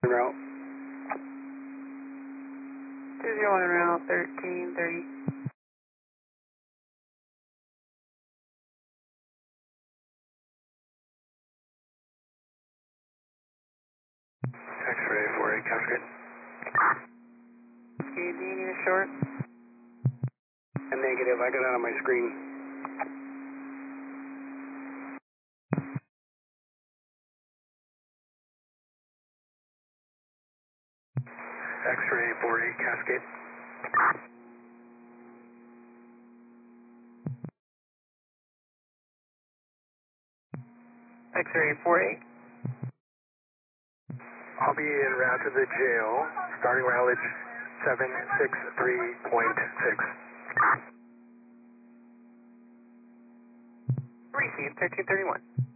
route. 201 route 1330. X-ray 48 Cascade. Do you need a short? A negative, I got it on my screen. X-ray 48 Cascade. X-ray 48. I'll be en route to the jail, starting mileage 763.6. Received 1331.